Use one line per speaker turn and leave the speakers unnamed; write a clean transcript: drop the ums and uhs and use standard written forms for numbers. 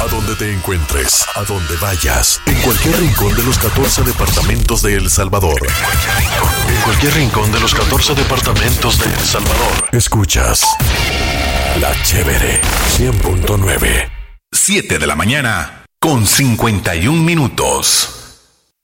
A donde te encuentres, a donde vayas, en cualquier rincón de los 14 departamentos de El Salvador. En cualquier rincón de los 14 departamentos de El Salvador. Escuchas La Chévere 100.9.
7 de la mañana con 51 minutos.